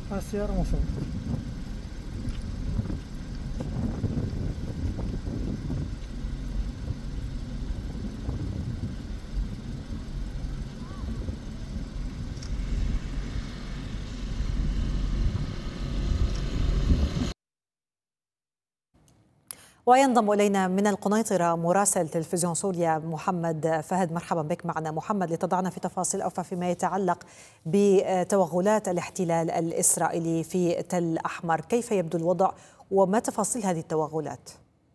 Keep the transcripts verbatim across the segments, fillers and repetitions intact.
السيارة موصلة. وينضم إلينا من القنيطرة مراسل تلفزيون سوريا محمد فهد. مرحبا بك معنا محمد، لتضعنا في تفاصيل أوفى فيما يتعلق بتوغلات الاحتلال الإسرائيلي في تل أحمر. كيف يبدو الوضع وما تفاصيل هذه التوغلات؟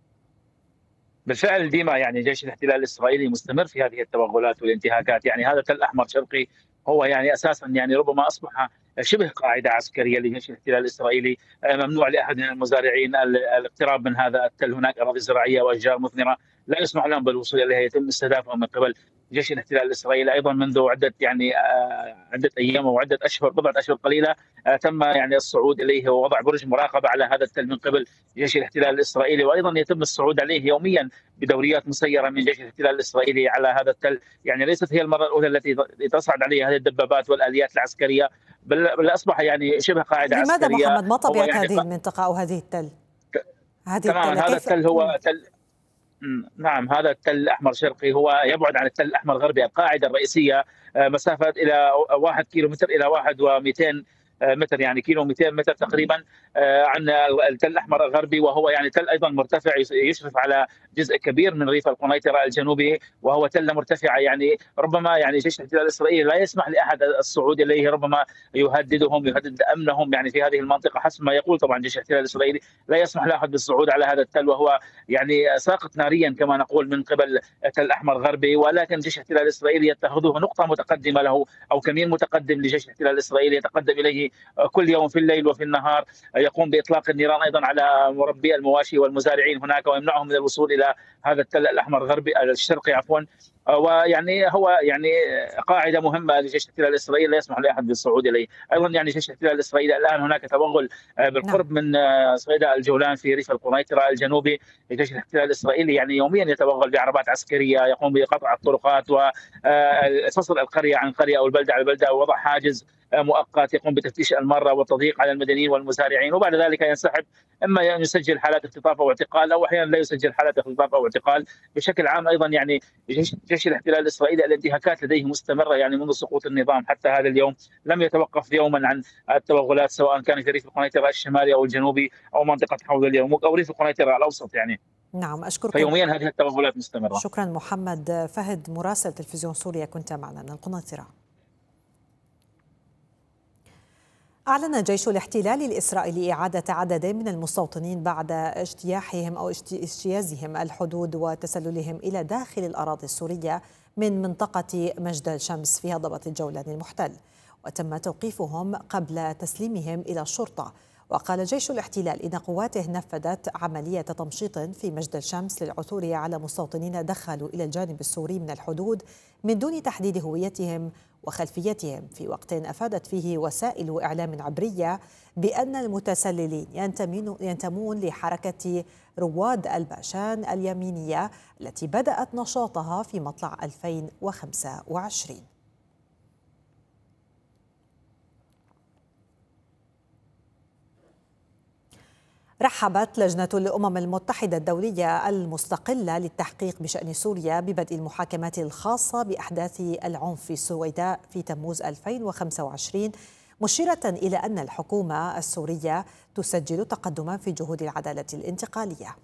بالفعل ديما يعني جيش الاحتلال الإسرائيلي مستمر في هذه التوغلات والانتهاكات. يعني هذا تل أحمر شرقي هو يعني أساسا يعني ربما أصبح شبه قاعدة عسكرية لجيش الاحتلال الإسرائيلي. ممنوع لأحد من المزارعين الاقتراب من هذا التل، هناك أراضي زراعية وأشجار مثمرة لا يسمح لهم بالوصول إليها، يتم استهدافهم من قبل جيش الاحتلال الإسرائيلي. أيضا منذ عدة يعني عدة أيام وعدة أشهر، بضعة أشهر قليلة، تم يعني الصعود إليه ووضع برج مراقبة على هذا التل من قبل جيش الاحتلال الإسرائيلي، وأيضا يتم الصعود عليه يوميا بدوريات مسيرة من جيش الاحتلال الإسرائيلي على هذا التل. يعني ليست هي المرة الأولى التي تصعد عليها هذه الدبابات والآليات العسكرية، بل أصبح يعني شبه قاعدة لماذا عسكرية. محمد؟ ما طبيعة يعني هذه المنطقة أو هذه التل؟ هذه تماما التل هذا التل هو تل نعم هذا التل الأحمر شرقي، هو يبعد عن التل الأحمر غربي. القاعدة الرئيسية مسافة إلى واحد كيلو متر إلى واحد ومئتين متر، يعني كيلو مئتين متر تقريبا عن التل الأحمر الغربي، وهو يعني تل أيضا مرتفع يشرف على جزء كبير من ريف القنيطرة الجنوبي، وهو تلة مرتفعة. يعني ربما يعني جيش الاحتلال الإسرائيلي لا يسمح لأحد الصعود إليه، ربما يهددهم يهدد أمنهم يعني في هذه المنطقة حسب ما يقول. طبعا جيش الاحتلال الإسرائيلي لا يسمح لأحد بالصعود على هذا التل، وهو يعني ساقط ناريا كما نقول من قبل تل أحمر غربي. ولكن جيش الاحتلال الإسرائيلي يتخذه نقطة متقدمة له أو كمين متقدم لجيش الاحتلال الإسرائيلي يتقدم إليه كل يوم في الليل وفي النهار، يقوم بإطلاق النيران أيضا على مربي المواشي والمزارعين هناك ويمنعهم من الوصول إلى هذا التل الأحمر الغربي الشرقي عفوا. ويعني هو يعني قاعدة مهمة لجيش الاحتلال الإسرائيلي لا يسمح لأحد بالصعود إليه. أيضا يعني جيش الاحتلال الإسرائيلي الآن هناك توغل بالقرب من صيدا الجولان في ريف القنيطرة الجنوبي. جيش الاحتلال الإسرائيلي يعني يوميا يتوغل بعربات عسكرية، يقوم بقطع الطرقات وفصل القرية عن قرية أو البلدة عن البلدة، ووضع حاجز مؤقت، يقوم بتفتيش المارة والتضييق على المدنيين والمزارعين، وبعد ذلك ينسحب، اما يسجل حالات اختطاف او اعتقال او احيانا لا يسجل حالات اختطاف او اعتقال. بشكل عام ايضا يعني جيش, جيش الاحتلال الاسرائيلي الانتهاكات لديه مستمره، يعني منذ سقوط النظام حتى هذا اليوم لم يتوقف يوما عن التوغلات، سواء كان في ريف القنيطره الشمالي او الجنوبي او منطقه حوض اليرموك او ريف القنيطره الاوسط. يعني نعم أشكرك. فيوميا هذه التوغلات مستمره. شكرا محمد فهد مراسل تلفزيون سوريا، كنت معنا من القنيطره. أعلن جيش الاحتلال الإسرائيلي إعادة عدد من المستوطنين بعد اجتياحهم أو اجتيازهم الحدود وتسللهم إلى داخل الأراضي السورية من منطقة مجدل شمس في هضبة الجولان المحتل، وتم توقيفهم قبل تسليمهم إلى الشرطة. وقال جيش الاحتلال إن قواته نفذت عملية تمشيط في مجدل شمس للعثور على مستوطنين دخلوا إلى الجانب السوري من الحدود من دون تحديد هويتهم وخلفيتهم، في وقت أفادت فيه وسائل إعلام عبرية بأن المتسللين ينتمون لحركة رواد الباشان اليمينية التي بدأت نشاطها في مطلع ألفين وخمسة وعشرين. رحبت لجنة الأمم المتحدة الدولية المستقلة للتحقيق بشأن سوريا ببدء المحاكمات الخاصة بأحداث العنف في السويداء في تموز ألفين وخمسة وعشرين، مشيرة إلى أن الحكومة السورية تسجل تقدما في جهود العدالة الانتقالية.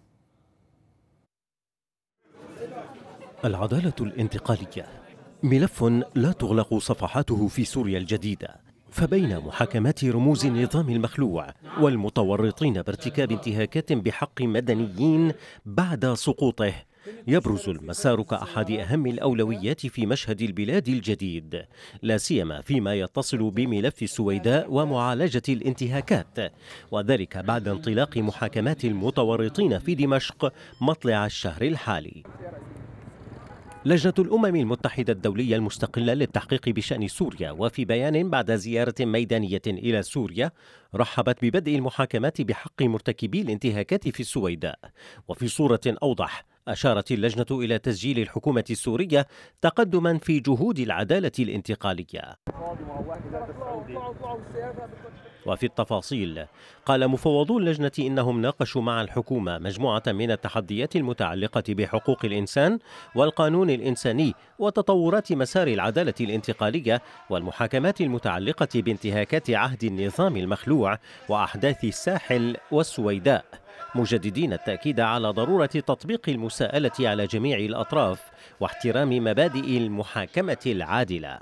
العدالة الانتقالية ملف لا تغلق صفحاته في سوريا الجديدة، فبين محاكمات رموز النظام المخلوع والمتورطين بارتكاب انتهاكات بحق مدنيين بعد سقوطه يبرز المسار كأحد أهم الأولويات في مشهد البلاد الجديد، لا سيما فيما يتصل بملف السويداء ومعالجة الانتهاكات، وذلك بعد انطلاق محاكمات المتورطين في دمشق مطلع الشهر الحالي. لجنة الأمم المتحدة الدولية المستقلة للتحقيق بشأن سوريا وفي بيان بعد زيارة ميدانية إلى سوريا رحبت ببدء المحاكمات بحق مرتكبي الانتهاكات في السويداء، وفي صورة أوضح أشارت اللجنة إلى تسجيل الحكومة السورية تقدما في جهود العدالة الانتقالية. وفي التفاصيل قال مفوضو اللجنة إنهم ناقشوا مع الحكومة مجموعة من التحديات المتعلقة بحقوق الإنسان والقانون الإنساني وتطورات مسار العدالة الانتقالية والمحاكمات المتعلقة بانتهاكات عهد النظام المخلوع وأحداث الساحل والسويداء، مجددين التأكيد على ضرورة تطبيق المساءلة على جميع الأطراف واحترام مبادئ المحاكمة العادلة.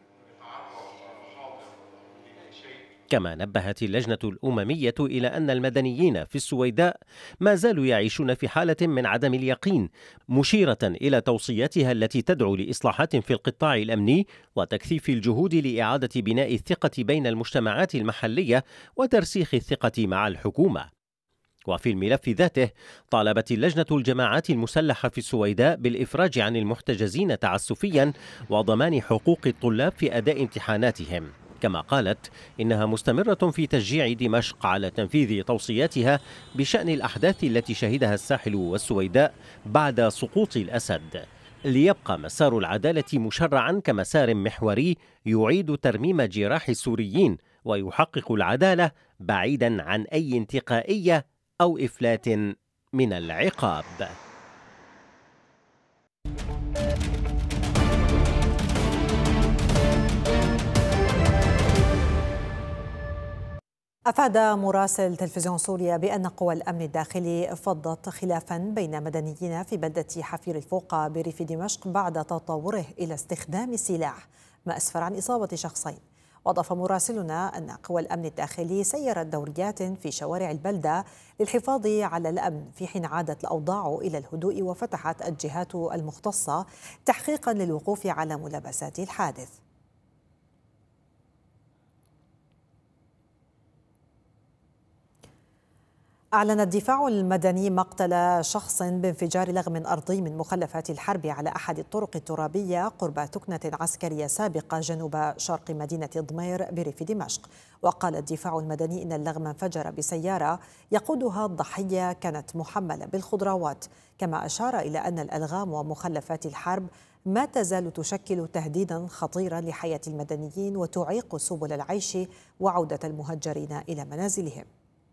كما نبهت اللجنة الأممية إلى أن المدنيين في السويداء ما زالوا يعيشون في حالة من عدم اليقين، مشيرة إلى توصياتها التي تدعو لإصلاحات في القطاع الأمني وتكثيف الجهود لإعادة بناء الثقة بين المجتمعات المحلية وترسيخ الثقة مع الحكومة. وفي الملف ذاته طالبت اللجنة الجماعات المسلحة في السويداء بالإفراج عن المحتجزين تعسفيا وضمان حقوق الطلاب في أداء امتحاناتهم. كما قالت إنها مستمرة في تشجيع دمشق على تنفيذ توصياتها بشأن الأحداث التي شهدها الساحل والسويداء بعد سقوط الأسد، ليبقى مسار العدالة مشرعا كمسار محوري يعيد ترميم جراح السوريين ويحقق العدالة بعيدا عن أي انتقائية أو إفلات من العقاب. أفاد مراسل تلفزيون سوريا بأن قوى الأمن الداخلي فضت خلافا بين مدنيين في بلدة حفير الفوقة بريف دمشق بعد تطوره إلى استخدام السلاح ما أسفر عن إصابة شخصين. وأضاف مراسلنا أن قوى الأمن الداخلي سيرت دوريات في شوارع البلدة للحفاظ على الأمن في حين عادت الأوضاع إلى الهدوء، وفتحت الجهات المختصة تحقيقا للوقوف على ملابسات الحادث. أعلن الدفاع المدني مقتل شخص بانفجار لغم أرضي من مخلفات الحرب على أحد الطرق الترابية قرب تكنة عسكرية سابقة جنوب شرق مدينة ضمير بريف دمشق. وقال الدفاع المدني إن اللغم انفجر بسيارة يقودها الضحية كانت محملة بالخضروات، كما أشار إلى أن الألغام ومخلفات الحرب ما تزال تشكل تهديدا خطيرا لحياة المدنيين وتعيق سبل العيش وعودة المهجرين إلى منازلهم.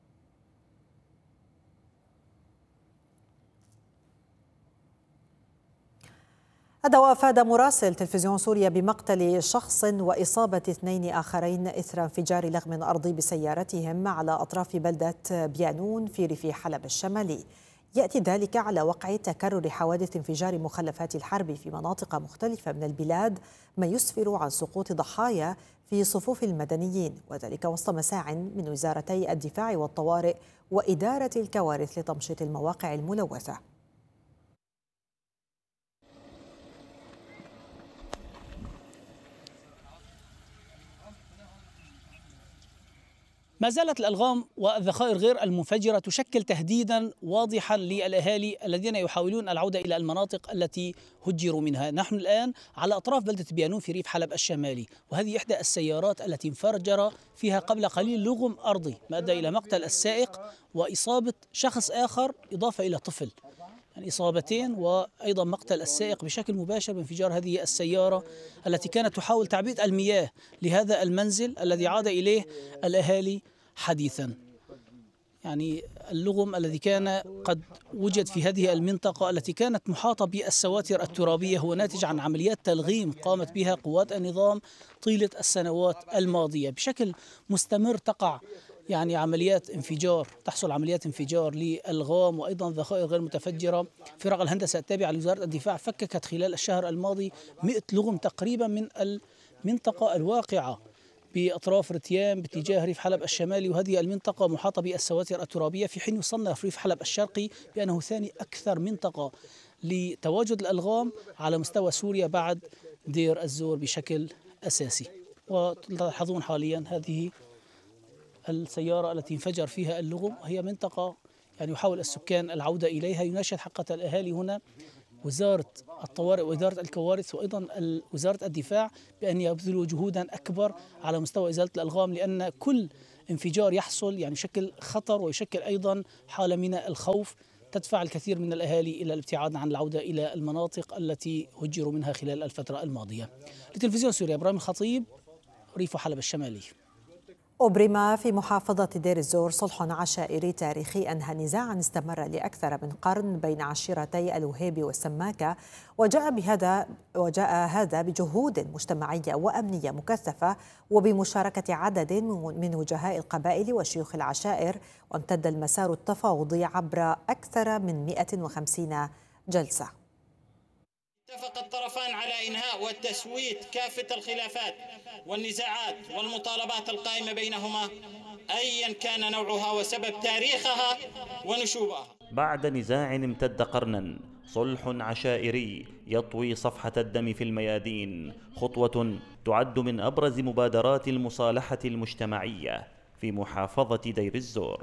هذا وأفاد مراسل تلفزيون سوريا بمقتل شخص وإصابة اثنين آخرين إثر انفجار لغم أرضي بسيارتهم على أطراف بلدة بيانون في ريف حلب الشمالي. يأتي ذلك على وقع تكرر حوادث انفجار مخلفات الحرب في مناطق مختلفة من البلاد، ما يسفر عن سقوط ضحايا في صفوف المدنيين، وذلك وسط مساع من وزارتي الدفاع والطوارئ وإدارة الكوارث لتمشيط المواقع الملوثة. ما زالت الألغام والذخائر غير المنفجرة تشكل تهديدا واضحا للأهالي الذين يحاولون العودة إلى المناطق التي هجروا منها. نحن الآن على أطراف بلدة بيانون في ريف حلب الشمالي، وهذه إحدى السيارات التي انفجر فيها قبل قليل لغم أرضي ما أدى إلى مقتل السائق وإصابة شخص آخر إضافة إلى طفل، يعني إصابتين وأيضا مقتل السائق بشكل مباشر بانفجار هذه السيارة التي كانت تحاول تعبئة المياه لهذا المنزل الذي عاد إليه الأهالي حديثا. يعني اللغم الذي كان قد وجد في هذه المنطقة التي كانت محاطة بالسواتر الترابية هو ناتج عن عمليات تلغيم قامت بها قوات النظام طيلة السنوات الماضية بشكل مستمر. تقع يعني عمليات انفجار تحصل عمليات انفجار للغام وأيضا ذخائر غير متفجرة. فرق الهندسة التابعة لوزارة الدفاع فككت خلال الشهر الماضي مئة لغم تقريبا من المنطقة الواقعة بأطراف رتيان باتجاه ريف حلب الشمالي، وهذه المنطقة محاطة بالسواتر الترابية، في حين يصنف ريف حلب الشرقي بأنه ثاني أكثر منطقة لتواجد الألغام على مستوى سوريا بعد دير الزور بشكل أساسي. وتلاحظون حاليا هذه السيارة التي انفجر فيها اللغم، هي منطقة يعني يحاول السكان العودة إليها. يناشد حقة الأهالي هنا وزارة الطوارئ وإدارة الكوارث وأيضا وزارة الدفاع بأن يبذلوا جهودا أكبر على مستوى إزالة الألغام، لأن كل انفجار يحصل يعني يشكل خطر ويشكل أيضا حالة من الخوف تدفع الكثير من الأهالي إلى الابتعاد عن العودة إلى المناطق التي هجروا منها خلال الفترة الماضية. لتلفزيون سوريا إبراهيم الخطيب، ريف حلب الشمالي. أبرم في محافظة دير الزور صلح عشائري تاريخي أنهى نزاعا استمر لأكثر من قرن بين عشيرتي الوهيبي والسماكة، وجاء بهذا وجاء هذا بجهود مجتمعية وأمنية مكثفة وبمشاركة عدد من وجهاء القبائل وشيوخ العشائر، وامتد المسار التفاوضي عبر أكثر من مئة وخمسين جلسة. اتفق الطرفان على إنهاء والتسوية كافة الخلافات والنزاعات والمطالبات القائمة بينهما أيا كان نوعها وسبب تاريخها ونشوبها. بعد نزاع امتد قرنا، صلح عشائري يطوي صفحة الدم في الميادين، خطوة تعد من أبرز مبادرات المصالحة المجتمعية في محافظة دير الزور.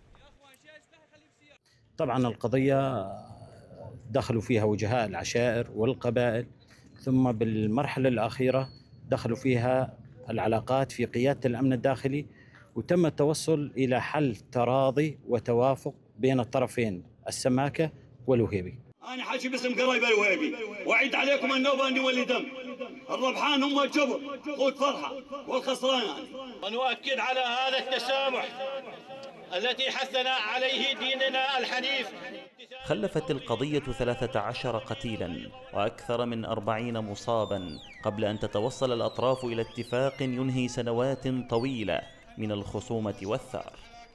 طبعا القضية دخلوا فيها وجهاء العشائر والقبائل، ثم بالمرحلة الأخيرة دخلوا فيها العلاقات في قيادة الأمن الداخلي، وتم التوصل إلى حل تراضي وتوافق بين الطرفين السماكة والوهيبي. أنا حاجي باسم قرايب الوهيبي، وأعيد عليكم النوبة أني ولي دم، الربحان هم الجبر قوت فرحة والخسران. ونؤكد على هذا التسامح التي حثنا عليه ديننا الحنيف. خلفت القضية ثلاثة عشر قتيلا وأكثر من أربعين مصابا قبل أن تتوصل الأطراف إلى اتفاق ينهي سنوات طويلة من الخصومة والثار.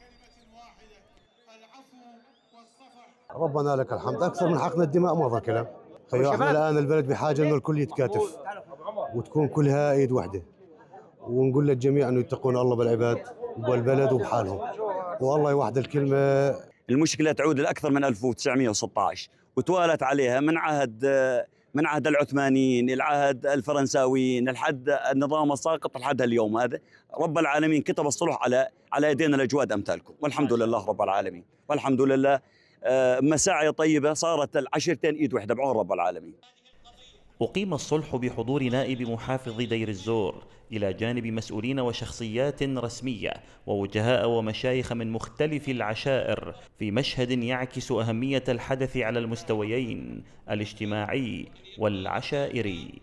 ربنا لك الحمد، أكثر من حقن الدماء ما ظل كلام. خيو احنا الآن البلد بحاجة إنه الكل يتكاتف وتكون كلها إيد واحدة، ونقول للجميع إنه يتقون الله بالعباد وبالبلد وبحالهم، والله يوحد الكلمة. المشكلة تعود لأكثر من ألف وتسعمئة وستة عشر وتوالت عليها من عهد من عهد العثمانيين، العهد الفرنساويين، لحد النظام الساقط لحد اليوم هذا. رب العالمين كتب الصلح على على يدينا الأجواد أمثالكم، والحمد لله رب العالمين، والحمد لله مساعي طيبة صارت العشرتين إيد واحدة بعون رب العالمين. أقيم الصلح بحضور نائب محافظ دير الزور إلى جانب مسؤولين وشخصيات رسمية ووجهاء ومشايخ من مختلف العشائر، في مشهد يعكس أهمية الحدث على المستويين الاجتماعي والعشائري.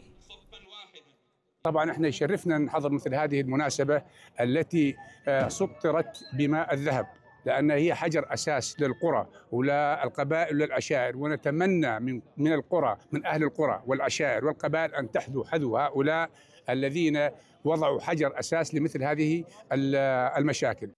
طبعا احنا يشرفنا نحضر مثل هذه المناسبة التي سطرت بماء الذهب، لأن هي حجر أساس للقرى وللقبائل وللعشائر، ونتمنى من من القرى من أهل القرى والعشائر والقبائل أن تحذو حذو هؤلاء الذين وضعوا حجر أساس لمثل هذه المشاكل.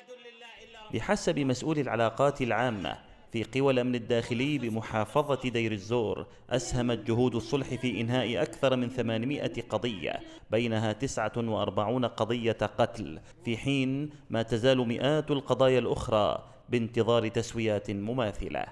بحسب مسؤول العلاقات العامة في قوى الأمن الداخلي بمحافظة دير الزور، أسهمت جهود الصلح في إنهاء أكثر من ثمانمئة قضية، بينها تسعة وأربعين قضية قتل، في حين ما تزال مئات القضايا الأخرى بانتظار تسويات مماثلة.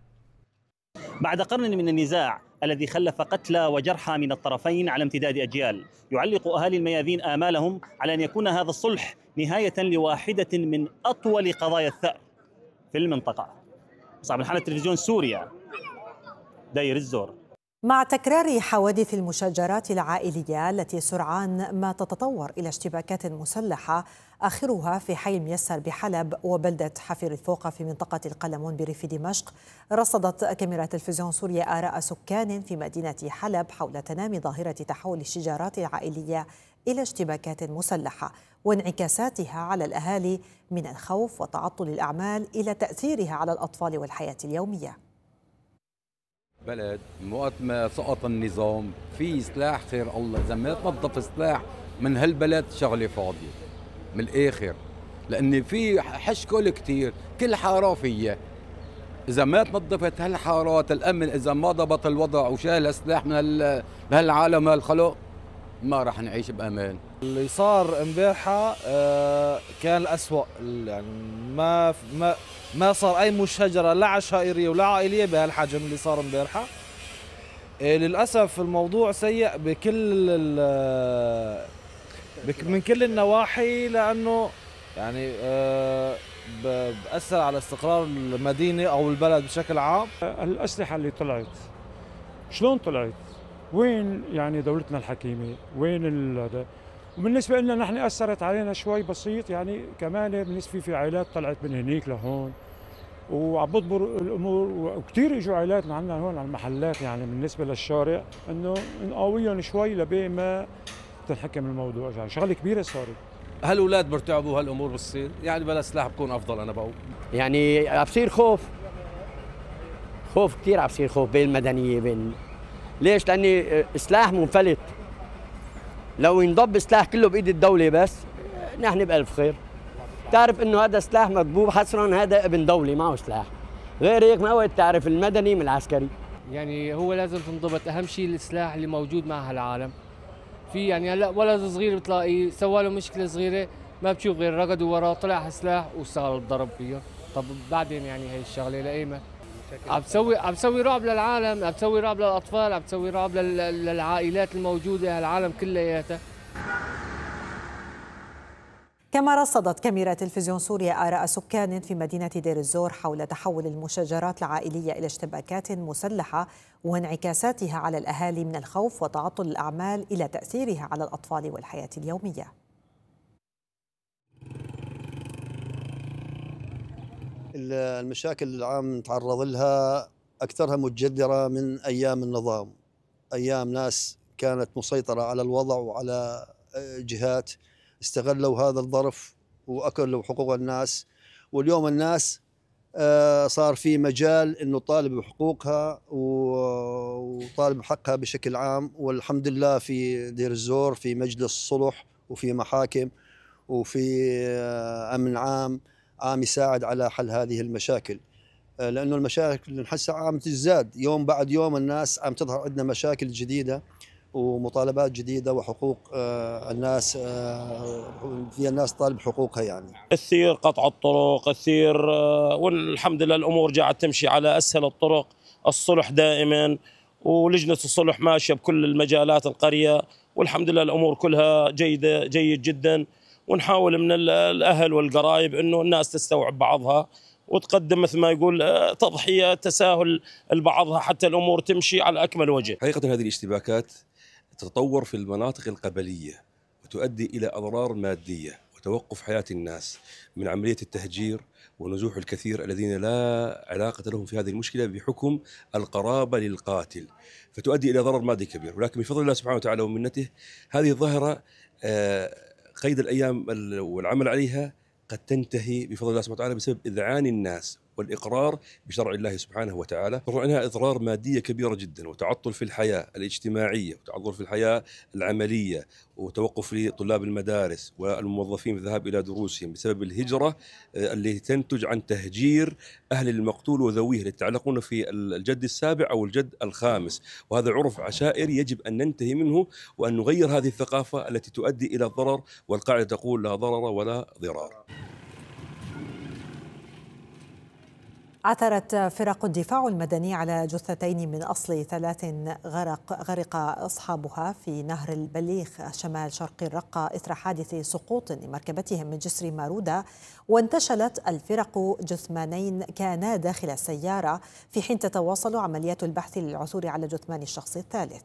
بعد قرن من النزاع الذي خلف قتلى وجرحى من الطرفين على امتداد أجيال، يعلق أهالي الميادين آمالهم على أن يكون هذا الصلح نهاية لواحدة من أطول قضايا الثأر في المنطقة. صعب الحالة تلفزيون سوريا، دير الزور. مع تكرار حوادث المشاجرات العائلية التي سرعان ما تتطور إلى اشتباكات مسلحة، آخرها في حي الميسر بحلب وبلدة حفير الفوقة في منطقة القلمون بريف دمشق، رصدت كاميرا تلفزيون سوريا آراء سكان في مدينة حلب حول تنامي ظاهرة تحول الشجارات العائلية إلى اشتباكات مسلحة وانعكاساتها على الأهالي من الخوف وتعطل الأعمال إلى تأثيرها على الأطفال والحياة اليومية. بلد وقت ما سقط النظام في سلاح خير الله، إذا ما تنظف سلاح من هالبلد شغلة فاضية من الآخر، لأن في حشكل كتير كل حارة فيها. إذا ما تنظفت هالحارات الأمن، إذا ما ضبط الوضع وشال السلاح من هالعالم هالخلق، ما راح نعيش بأمان. اللي صار امبارحة آه كان الأسوأ، يعني ما ما ما صار أي مشاجرة لا عشائرية ولا عائلية بهالحجم اللي صار امبارحة. آه للأسف الموضوع سيء بكل من كل النواحي، لأنه يعني آه بأثر على استقرار المدينة أو البلد بشكل عام. الأسلحة اللي طلعت شلون طلعت؟ وين يعني دولتنا الحكيمة؟ وين هذا؟ وبالنسبة لنا نحن أثرت علينا شوي بسيط، يعني كمان بالنسبة في عائلات طلعت من هنيك لهون، وعم بضبر الامور، وكثير اجوا عائلات عندنا هون على المحلات يعني بالنسبه للشارع انه نقاويهم شوي لبين ما تنحكم الموضوع، يعني شغله كبيره صارت. هالأولاد برتعبوا هالامور بتصير، يعني بلا سلاح بكون افضل. انا بقول يعني عم بصير خوف خوف كثير، عم بصير خوف بين المدنيه بين ليش؟ لاني سلاح منفلت، لو ينضب سلاح كله بايد الدوله بس نحن بألف خير. تعرف انه هذا سلاح مضبوب حصرا، هذا ابن دولي معه سلاح، غير هيك ما وقت تعرف المدني من العسكري. يعني هو لازم تنضبط، اهم شيء السلاح اللي موجود مع هالعالم. في يعني هلا ولد صغير بتلاقيه سوى له مشكله صغيره ما بتشوف غير رقدوا وراه طلع سلاح واشتغل الضرب فيه. طب بعدين يعني هي الشغله لايمت عم تسوي عم تسوي رعب للعالم، عم تسوي رعب للاطفال، عم تسوي رعب للعائلات الموجوده هالعالم كلياتها. كما رصدت كاميرا تلفزيون سوريا آراء سكان في مدينة دير الزور حول تحول المشاجرات العائلية إلى اشتباكات مسلحة وانعكاساتها على الأهالي من الخوف وتعطل الأعمال إلى تأثيرها على الأطفال والحياة اليومية. المشاكل اللي عم نتعرض لها أكثرها متجذرة من أيام النظام، أيام ناس كانت مسيطرة على الوضع وعلى جهات استغلوا هذا الظرف وأكلوا حقوق الناس، واليوم الناس صار في مجال أنه طالب بحقوقها وطالب حقها بشكل عام. والحمد لله في دير الزور في مجلس صلح وفي محاكم وفي أمن عام عم يساعد على حل هذه المشاكل، لأنه المشاكل اللي نحسها عم تزداد يوم بعد يوم. الناس عم تظهر عندنا مشاكل جديدة ومطالبات جديدة وحقوق الناس، في الناس طالب حقوقها. يعني كثير قطع الطرق كثير، والحمد لله الأمور قاعدة تمشي على أسهل الطرق. الصلح دائما ولجنة الصلح ماشية بكل المجالات القرية، والحمد لله الأمور كلها جيدة جيد جدا. ونحاول من الأهل والقرايب أنه الناس تستوعب بعضها وتقدم مثل ما يقول تضحية تساهل لبعضها حتى الأمور تمشي على أكمل وجه. حقيقة هذه الاشتباكات تتطور في المناطق القبلية وتؤدي إلى أضرار مادية وتوقف حياة الناس من عملية التهجير ونزوح الكثير الذين لا علاقة لهم في هذه المشكلة بحكم القرابة للقاتل، فتؤدي إلى ضرر مادي كبير. ولكن بفضل الله سبحانه وتعالى ومنته هذه الظاهرة قيد الأيام والعمل عليها قد تنتهي بفضل الله سبحانه وتعالى بسبب إذعان الناس والإقرار بشرع الله سبحانه وتعالى. طبعا عنها إضرار مادية كبيرة جدا وتعطل في الحياة الاجتماعية وتعطل في الحياة العملية وتوقف لطلاب المدارس والموظفين في الذهاب إلى دروسهم بسبب الهجرة اللي تنتج عن تهجير أهل المقتول وذويه اللي يتعلقون في الجد السابع أو الجد الخامس. وهذا عرف عشائري يجب أن ننتهي منه وأن نغير هذه الثقافة التي تؤدي إلى الضرر، والقاعدة تقول لا ضرر ولا ضرار. عثرت فرق الدفاع المدني على جثتين من أصل ثلاث غرق غرق أصحابها في نهر البليخ شمال شرق الرقة إثر حادث سقوط لمركبتهم من جسر مارودة. وانتشلت الفرق جثمانين كانا داخل السيارة في حين تتواصل عمليات البحث للعثور على جثمان الشخص الثالث.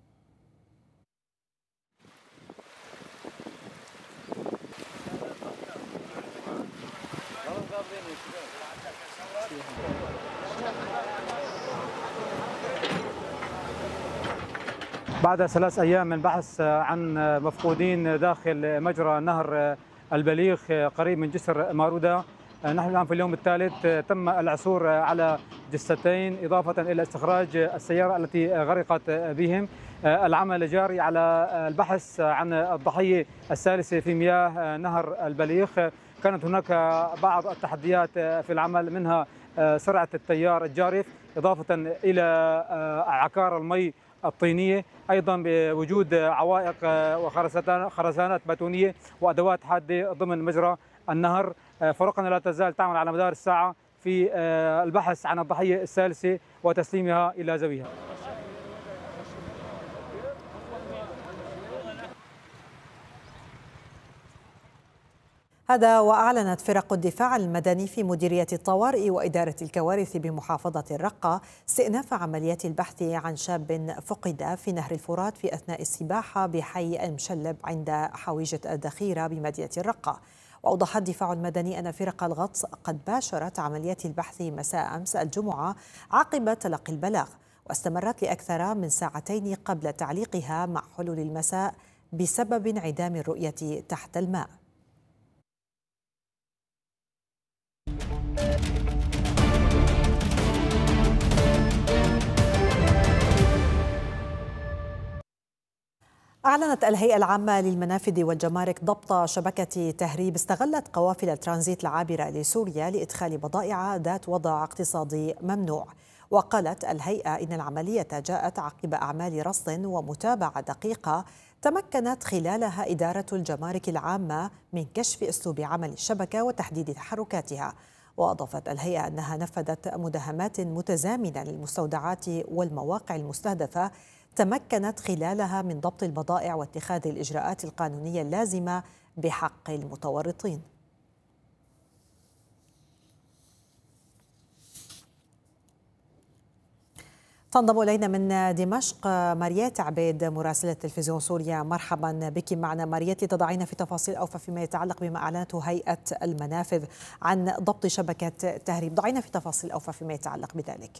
بعد ثلاث أيام من بحث عن مفقودين داخل مجرى نهر البليخ قريب من جسر مارودة، نحن الآن في اليوم الثالث تم العثور على جثتين إضافة إلى استخراج السيارة التي غرقت بهم. العمل جاري على البحث عن الضحية الثالثة في مياه نهر البليخ. كانت هناك بعض التحديات في العمل، منها سرعة التيار الجارف إضافة إلى عكار المي الطينية، أيضا بوجود عوائق وخرسانات بتونية وأدوات حادة ضمن مجرى النهر. فرقنا لا تزال تعمل على مدار الساعة في البحث عن الضحية الثالثة وتسليمها إلى ذويها. هذا وأعلنت فرق الدفاع المدني في مديرية الطوارئ وإدارة الكوارث بمحافظة الرقة استئناف عمليات البحث عن شاب فقد في نهر الفرات في أثناء السباحة بحي المشلب عند حويجة الدخيرة بمدينة الرقة. وأوضح الدفاع المدني أن فرق الغطس قد باشرت عمليات البحث مساء أمس الجمعة عقب تلقي البلاغ، واستمرت لأكثر من ساعتين قبل تعليقها مع حلول المساء بسبب انعدام الرؤية تحت الماء. أعلنت الهيئة العامة للمنافذ والجمارك ضبط شبكة تهريب استغلت قوافل الترانزيت العابرة لسوريا لإدخال بضائع ذات وضع اقتصادي ممنوع. وقالت الهيئة إن العملية جاءت عقب أعمال رصد ومتابعة دقيقة تمكنت خلالها إدارة الجمارك العامة من كشف أسلوب عمل الشبكة وتحديد تحركاتها. وأضافت الهيئة أنها نفذت مداهمات متزامنة للمستودعات والمواقع المستهدفة تمكنت خلالها من ضبط البضائع واتخاذ الإجراءات القانونية اللازمة بحق المتورطين. تنضم إلينا من دمشق ماريات عبيد مراسلة تلفزيون سوريا. مرحبا بك معنا ماريات، لتضعينا في تفاصيل أوفى فيما يتعلق بما أعلنته هيئة المنافذ عن ضبط شبكة تهريب. ضعينا في تفاصيل أوفى فيما يتعلق بذلك.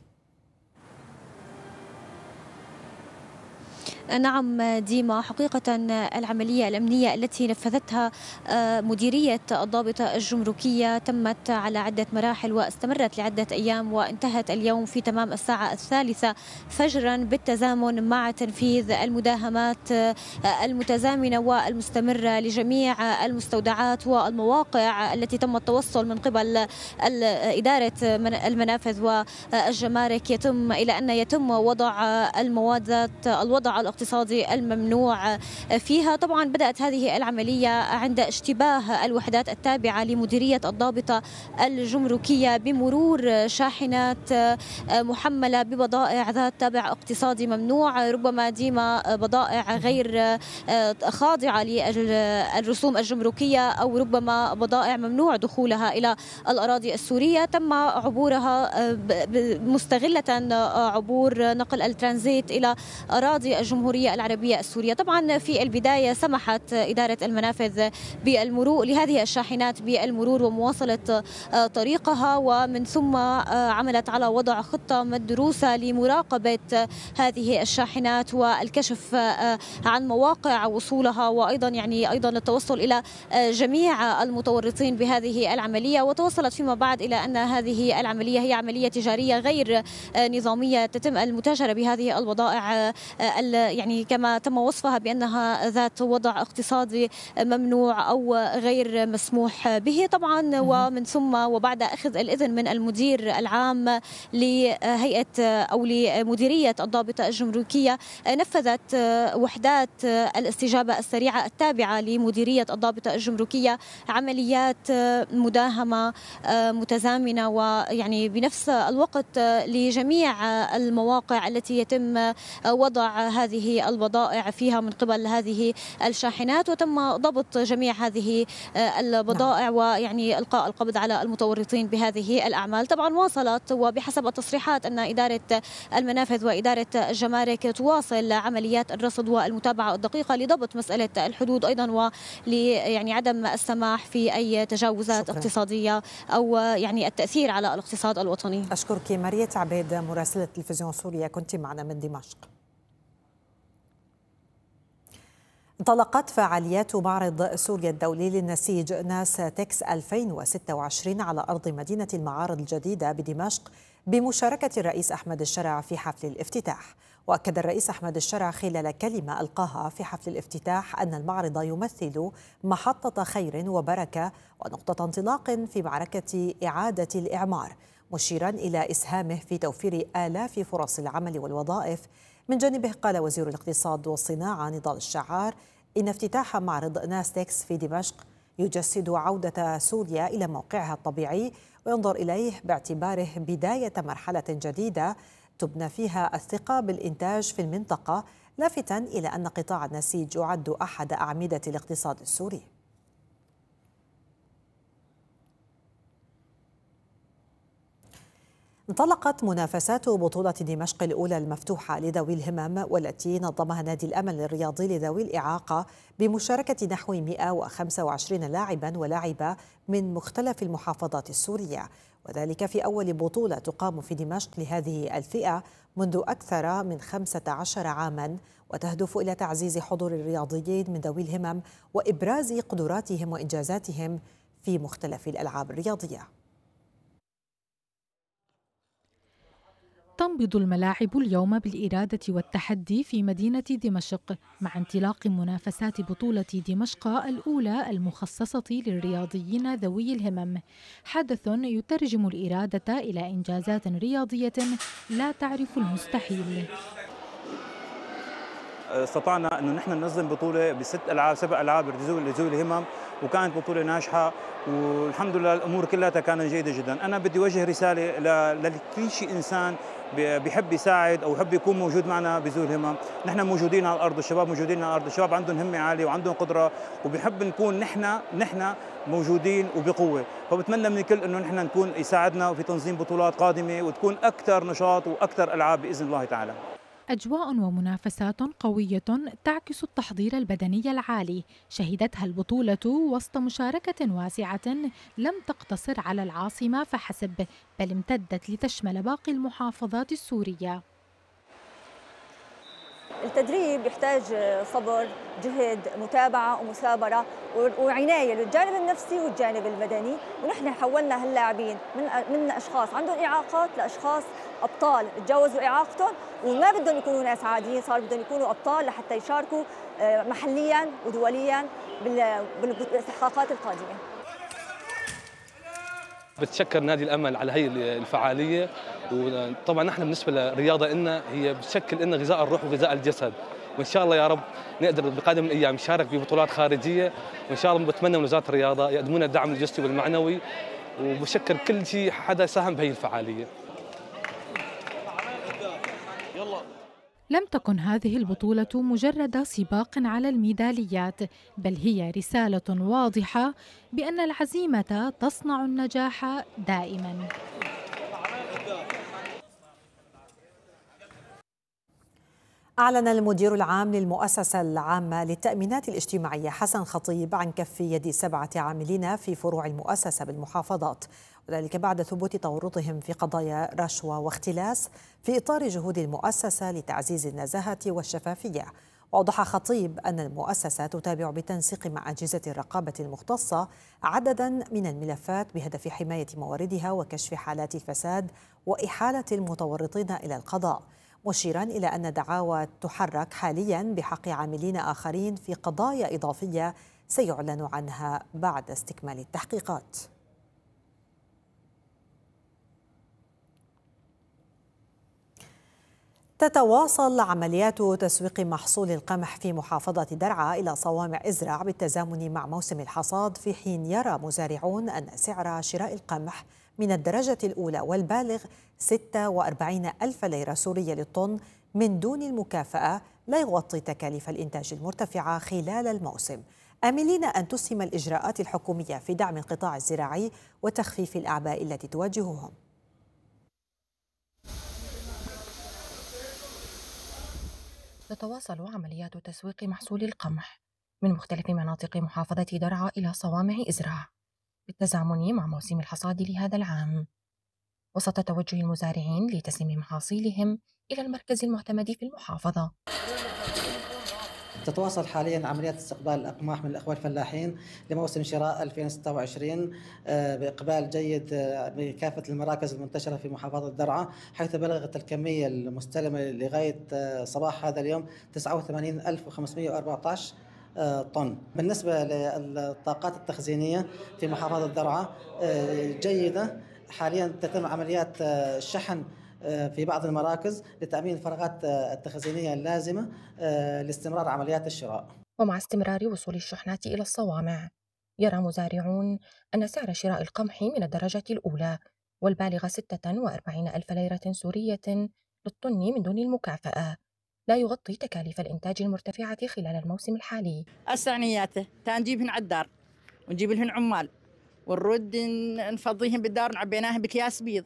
نعم ديما، حقيقة العملية الأمنية التي نفذتها مديرية الضابطة الجمركية تمت على عدة مراحل واستمرت لعدة أيام وانتهت اليوم في تمام الساعة الثالثة فجرا بالتزامن مع تنفيذ المداهمات المتزامنة والمستمرة لجميع المستودعات والمواقع التي تم التوصل من قبل إدارة المنافذ والجمارك يتم إلى أن يتم وضع المواد ذات الوضع الاقتصادي الممنوع فيها. طبعا بدأت هذه العملية عند اشتباه الوحدات التابعة لمديرية الضابطة الجمركية بمرور شاحنات محملة ببضائع ذات تابع اقتصادي ممنوع، ربما ديما بضائع غير خاضعة للرسوم الجمركية أو ربما بضائع ممنوع دخولها إلى الأراضي السورية. تم عبورها مستغلة عبور نقل الترانزيت إلى أراضي الجمهورية العربية السورية. طبعا في البداية سمحت إدارة المنافذ بالمرور لهذه الشاحنات بالمرور ومواصلة طريقها، ومن ثم عملت على وضع خطة مدروسة لمراقبة هذه الشاحنات والكشف عن مواقع وصولها، وأيضا يعني أيضا التوصل إلى جميع المتورطين بهذه العملية. وتوصلت فيما بعد إلى أن هذه العملية هي عملية تجارية غير نظامية تتم المتاجرة بهذه البضائع يعني كما تم وصفها بأنها ذات وضع اقتصادي ممنوع أو غير مسموح به. طبعا ومن ثم وبعد أخذ الإذن من المدير العام لهيئة أو لمديرية الضابطة الجمركية نفذت وحدات الاستجابة السريعة التابعة لمديرية الضابطة الجمركية عمليات مداهمة متزامنة ويعني بنفس الوقت لجميع المواقع التي يتم وضع هذه البضائع فيها من قبل هذه الشاحنات، وتم ضبط جميع هذه البضائع ويعني إلقاء القبض على المتورطين بهذه الأعمال. طبعا واصلت وبحسب التصريحات أن إدارة المنافذ وإدارة الجمارك تواصل عمليات الرصد والمتابعة الدقيقة لضبط مسألة الحدود أيضا ول يعني عدم السماح في أي تجاوزات شكرا. اقتصادية أو يعني التأثير على الاقتصاد الوطني. أشكرك ماريت عبيد مراسلة تلفزيون سوريا، كنت معنا من دمشق. انطلقت فعاليات معرض سوريا الدولي للنسيج ناس تكس ألفين وستة وعشرين على أرض مدينة المعارض الجديدة بدمشق بمشاركة الرئيس أحمد الشرع في حفل الافتتاح. وأكد الرئيس أحمد الشرع خلال كلمة ألقاها في حفل الافتتاح أن المعرض يمثل محطة خير وبركة ونقطة انطلاق في معركة إعادة الإعمار، مشيرا إلى إسهامه في توفير آلاف فرص العمل والوظائف. من جانبه قال وزير الاقتصاد والصناعة نضال الشعار إن افتتاح معرض ناستكس في دمشق يجسد عودة سوريا إلى موقعها الطبيعي وينظر إليه باعتباره بداية مرحلة جديدة تبنى فيها الثقة بالإنتاج في المنطقة، لافتا إلى أن قطاع النسيج يعد أحد أعمدة الاقتصاد السوري. انطلقت منافسات بطولة دمشق الأولى المفتوحة لذوي الهمم، والتي نظمها نادي الأمل الرياضي لذوي الإعاقة بمشاركة نحو مئة وخمسة وعشرين لاعبا ولاعبة من مختلف المحافظات السورية، وذلك في أول بطولة تقام في دمشق لهذه الفئة منذ أكثر من خمسة عشر عاما، وتهدف إلى تعزيز حضور الرياضيين من ذوي الهمم وإبراز قدراتهم وإنجازاتهم في مختلف الألعاب الرياضية. تنبض الملاعب اليوم بالإرادة والتحدي في مدينة دمشق مع انطلاق منافسات بطولة دمشق الأولى المخصصة للرياضيين ذوي الهمم، حدث يترجم الإرادة إلى إنجازات رياضية لا تعرف المستحيل. استطعنا انه نحن ننظم بطوله بست العاب سبع العاب لذوي الهمم، وكانت بطوله ناجحه والحمد لله الامور كلها كانت جيده جدا. انا بدي اوجه رساله لكل شيء انسان بيحب يساعد او يحب يكون موجود معنا بذوي الهمم. نحن موجودين على الارض، الشباب موجودين على الارض، الشباب عندهم همه عاليه وعندهم قدره وبيحب نكون نحن نحن موجودين وبقوه، فبتمنى من الكل انه نحن نكون يساعدنا في تنظيم بطولات قادمه وتكون اكثر نشاط واكثر العاب باذن الله تعالى. أجواء ومنافسات قوية تعكس التحضير البدني العالي، شهدتها البطولة وسط مشاركة واسعة لم تقتصر على العاصمة فحسب، بل امتدت لتشمل باقي المحافظات السورية. التدريب يحتاج صبر، جهد، متابعة ومثابرة وعناية للجانب النفسي والجانب البدني، ونحن حولنا هاللاعبين من من أشخاص عندهم إعاقات لأشخاص أبطال تجاوزوا إعاقتهم وما بدهم يكونوا ناس عاديين، صار بدهم يكونوا أبطال لحتى يشاركوا محلياً ودولياً بالاستحقاقات القادمة. بتشكر نادي الأمل على هي الفعالية، وطبعا نحن بالنسبة للرياضة إلنا هي بتشكل لنا غذاء الروح وغذاء الجسد، وإن شاء الله يا رب نقدر بقادم الأيام نشارك ببطولات خارجية، وإن شاء الله بتمنى من وزارة الرياضة يقدمون الدعم الجسدي والمعنوي، وبشكر كل شيء حدا ساهم بهي الفعالية. لم تكن هذه البطولة مجرد سباق على الميداليات، بل هي رسالة واضحة بأن العزيمة تصنع النجاح دائما. أعلن المدير العام للمؤسسة العامة للتأمينات الاجتماعية حسن خطيب عن كف يد سبعة عاملين في فروع المؤسسة بالمحافظات، وذلك بعد ثبوت تورطهم في قضايا رشوة واختلاس في إطار جهود المؤسسة لتعزيز النزاهة والشفافية. وأوضح خطيب أن المؤسسة تتابع بالتنسيق مع أجهزة الرقابة المختصة عددا من الملفات بهدف حماية مواردها وكشف حالات الفساد وإحالة المتورطين إلى القضاء، مشيرا إلى أن دعاوى تحرك حاليا بحق عاملين آخرين في قضايا إضافية سيعلن عنها بعد استكمال التحقيقات. تتواصل عمليات تسويق محصول القمح في محافظة درعا إلى صوامع إزرع بالتزامن مع موسم الحصاد، في حين يرى مزارعون أن سعر شراء القمح من الدرجة الأولى والبالغ ستة وأربعين ألف ليرة سورية للطن من دون المكافأة لا يغطي تكاليف الإنتاج المرتفعة خلال الموسم، آملين أن تسهم الإجراءات الحكومية في دعم القطاع الزراعي وتخفيف الأعباء التي تواجههم. تتواصل عمليات تسويق محصول القمح من مختلف مناطق محافظة درعا إلى صوامع إزرع بالتزامن مع موسم الحصاد لهذا العام، وسط توجه المزارعين لتسليم محاصيلهم إلى المركز المعتمد في المحافظة. تتواصل حاليا عمليات استقبال الأقماح من الأخوة الفلاحين لموسم شراء ألفين وستة وعشرين بإقبال جيد بكافة المراكز المنتشرة في محافظة درعا، حيث بلغت الكمية المستلمة لغاية صباح هذا اليوم تسعة وثمانين ألف وخمسمئة وأربعة عشر طن. بالنسبة للطاقات التخزينية في محافظة درعا جيدة، حاليا تتم عمليات الشحن في بعض المراكز لتأمين الفراغات التخزينية اللازمة لاستمرار عمليات الشراء. ومع استمرار وصول الشحنات إلى الصوامع، يرى مزارعون أن سعر شراء القمح من الدرجة الأولى والبالغ ستة وأربعين ألف ليرة سورية للطن من دون المكافأة لا يغطي تكاليف الإنتاج المرتفعة خلال الموسم الحالي. السعنياته تنجيبهن على الدار ونجيب لهن عمال ونرد نفضيهم بالدار نعبيناهم بأكياس بيض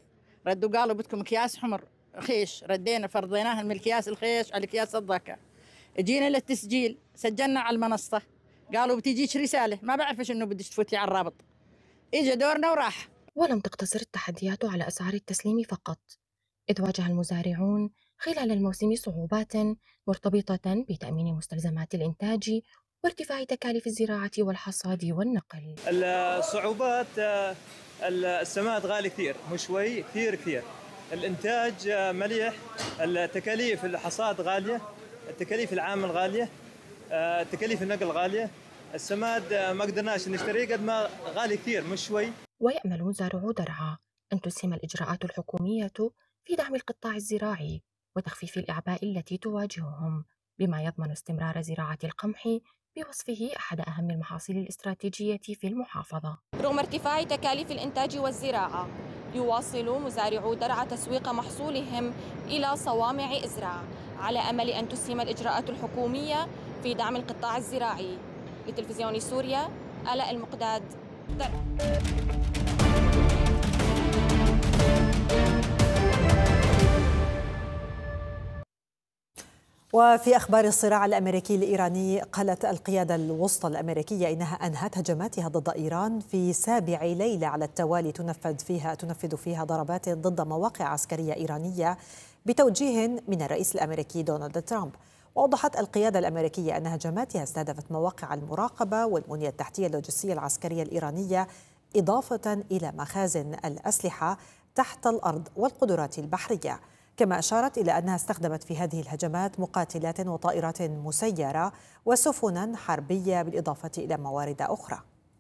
ردوا قالوا بدكم اكياس حمر خيش، ردينا فرضيناها من الاكياس الخيش على الاكياس الضكا. جينا للتسجيل سجلنا على المنصه، قالوا بتجيك رساله، ما بعرفش انه بدك تفوتي على الرابط. اجى دورنا وراح. ولم تقتصر التحديات على أسعار التسليم فقط، إذ واجه المزارعون خلال الموسم صعوبات مرتبطة بتأمين مستلزمات الإنتاج وارتفاع تكاليف الزراعة والحصاد والنقل. الصعوبات السماد غالي كثير، مو شوي، كثير كثير. الإنتاج مليح، التكاليف الحصاد غالية، التكاليف العامل غالية، تكاليف النقل غالية. السماد ما قدرناش نشتريه قد ما غالي كثير، مش شوي. ويأمل مزارعو درعا أن تسهم الإجراءات الحكومية في دعم القطاع الزراعي وتخفيف الأعباء التي تواجههم، بما يضمن استمرار زراعة القمح بوصفه أحد أهم المحاصيل الاستراتيجية في المحافظة. رغم ارتفاع تكاليف الإنتاج والزراعة، يواصل مزارعو درعا تسويق محصولهم إلى صوامع إزراع على أمل أن تسهم الإجراءات الحكومية في دعم القطاع الزراعي. لتلفزيون سوريا، آلاء المقداد، درعا. وفي أخبار الصراع الأمريكي الإيراني، قالت القيادة الوسطى الأمريكية إنها أنهت هجماتها ضد إيران في سابع ليلة على التوالي تنفذ فيها تنفذ فيها ضربات ضد مواقع عسكرية إيرانية بتوجيه من الرئيس الأمريكي دونالد ترامب. وأوضحت القيادة الأمريكية أن هجماتها استهدفت مواقع المراقبة والبنية التحتية اللوجستية العسكرية الإيرانية، إضافة إلى مخازن الأسلحة تحت الأرض والقدرات البحرية. كما أشارت إلى أنها استخدمت في هذه الهجمات مقاتلات وطائرات مسيرة وسفنا حربية بالإضافة إلى موارد أخرى.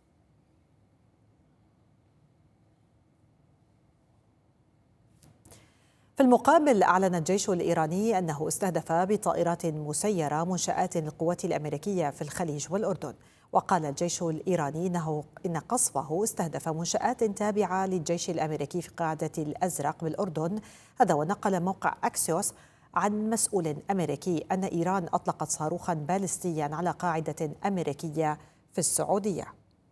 في المقابل، أعلن الجيش الإيراني أنه استهدف بطائرات مسيرة منشآت للقوات الأمريكية في الخليج والأردن. وقال الجيش الإيراني إنه إن قصفه استهدف منشآت تابعة للجيش الأمريكي في قاعدة الأزرق بالأردن. هذا ونقل موقع أكسيوس عن مسؤول أمريكي أن إيران أطلقت صاروخا باليستيا على قاعدة أمريكية في السعودية.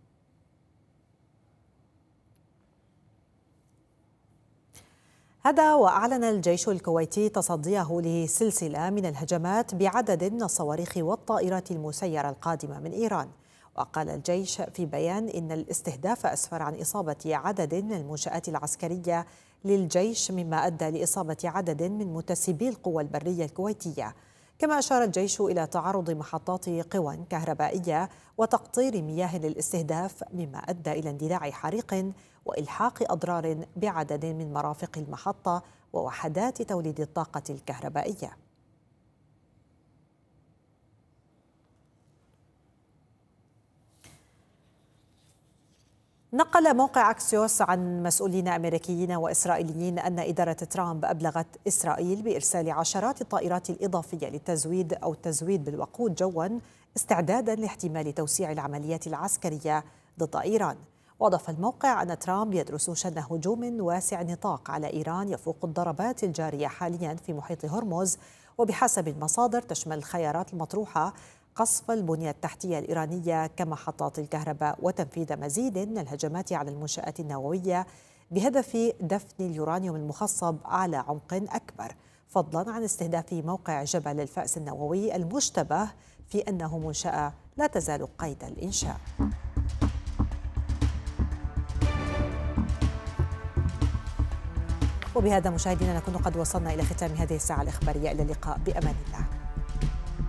هذا وأعلن الجيش الكويتي تصديه لسلسلة من الهجمات بعدد من الصواريخ والطائرات المسيرة القادمة من إيران. وقال الجيش في بيان إن الاستهداف أسفر عن إصابة عدد من المنشآت العسكرية للجيش، مما أدى لإصابة عدد من متسبي القوى البرية الكويتية. كما أشار الجيش إلى تعرض محطات قوى كهربائية وتقطير مياه للاستهداف، مما أدى إلى اندلاع حريق وإلحاق أضرار بعدد من مرافق المحطة ووحدات توليد الطاقة الكهربائية. نقل موقع أكسيوس عن مسؤولين أمريكيين وإسرائيليين أن إدارة ترامب أبلغت إسرائيل بإرسال عشرات الطائرات الإضافية للتزويد أو التزويد بالوقود جواً، استعداداً لاحتمال توسيع العمليات العسكرية ضد إيران. وأضاف الموقع أن ترامب يدرس شن هجوم واسع نطاق على إيران يفوق الضربات الجارية حالياً في محيط هرمز، وبحسب المصادر تشمل الخيارات المطروحة قصف البنية التحتية الإيرانية كمحطات الكهرباء وتنفيذ مزيد من الهجمات على المنشآت النووية بهدف دفن اليورانيوم المخصب على عمق أكبر، فضلا عن استهداف موقع جبل الفأس النووي المشتبه في أنه منشأة لا تزال قيد الإنشاء. وبهذا مشاهدينا نكون قد وصلنا إلى ختام هذه الساعة الإخبارية. إلى اللقاء بأمان الله.